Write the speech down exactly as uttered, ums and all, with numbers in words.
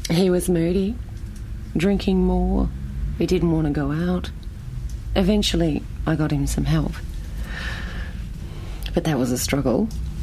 He was moody, drinking more. He didn't want to go out. Eventually, I got him some help. But that was a struggle.